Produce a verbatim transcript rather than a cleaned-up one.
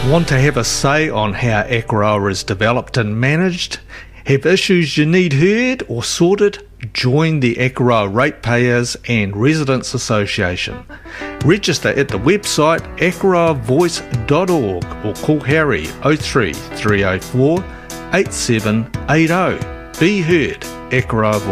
Want to have a say on how Akaroa is developed and managed? Have issues you need heard or sorted? Join the Akaroa Ratepayers and Residents Association. Register at the website akaroa voice dot org or call Harry oh three, three oh four, eight seven eight oh. Be heard, Akaroa Voice.